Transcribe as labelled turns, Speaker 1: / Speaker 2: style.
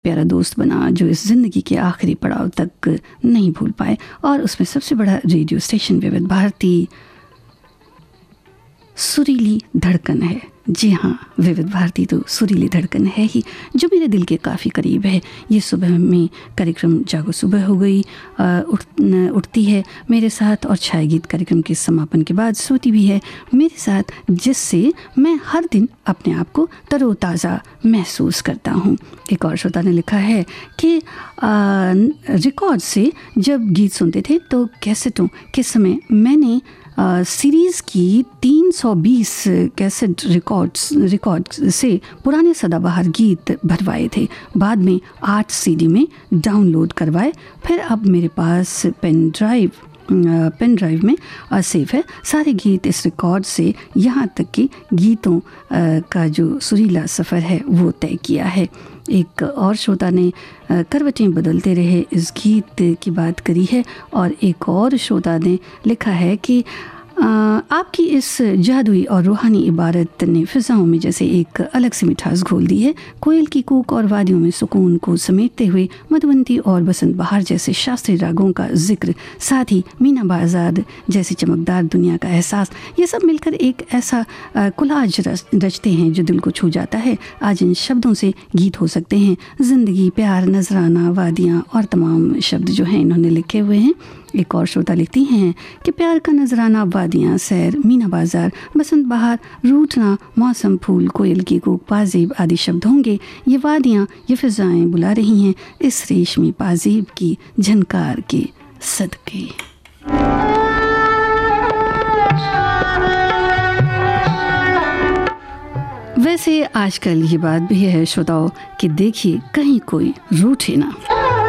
Speaker 1: प्यारा दोस्त बना जो इस ज़िंदगी के आखिरी पड़ाव तक नहीं भूल पाए। और उसमें सबसे बड़ा रेडियो स्टेशन विविध भारती सुरीली धड़कन है। जी हाँ, विविध भारती तो सुरीली धड़कन है ही, जो मेरे दिल के काफ़ी करीब है। ये सुबह में कार्यक्रम जागो सुबह हो गई उठती है मेरे साथ, और छाया गीत कार्यक्रम के समापन के बाद सोती भी है मेरे साथ, जिससे मैं हर दिन अपने आप को तरोताज़ा महसूस करता हूँ। एक और श्रोता ने लिखा है कि रिकॉर्ड से जब गीत सुनते थे तो कैसेटों के समय मैंने सीरीज़ की 320 कैसेट रिकॉर्ड से पुराने सदाबहार गीत भरवाए थे, बाद में 8 सीडी में डाउनलोड करवाए। फिर अब मेरे पास पेन ड्राइव में सेव है सारे गीत इस रिकॉर्ड से, यहाँ तक कि गीतों का जो सुरीला सफ़र है वो तय किया है। एक और श्रोता ने करवटें बदलते रहे इस गीत की बात करी है, और एक और श्रोता ने लिखा है कि आपकी इस जादुई और रूहानी इबारत ने फ़िज़ाओं में जैसे एक अलग सी मिठास घोल दी है। कोयल की कूक और वादियों में सुकून को समेटते हुए मधुवंती और बसंत बहार जैसे शास्त्रीय रागों का जिक्र, साथ ही मीना बाजार जैसी चमकदार दुनिया का एहसास, ये सब मिलकर एक ऐसा कोलाज रचते हैं जो दिल को छू जाता है। आज इन शब्दों से गीत हो सकते हैं ज़िंदगी, प्यार, नजराना, वादियाँ और तमाम शब्द जो हैं इन्होंने लिखे हुए हैं। एक और श्रोता लिखती हैं कि प्यार का नजराना, वादियाँ, सैर, मीना बाजार, बसंत बहार, रूठना, मौसम, फूल, कोयल की कूक, पाजेब आदि शब्द होंगे। ये वादियाँ, ये फ़िज़ाएँ बुला रही हैं इस रेशमी पाजेब की झनकार के सदके। वैसे आजकल ये बात भी है श्रोताओं कि देखिए कहीं कोई रूठे ना।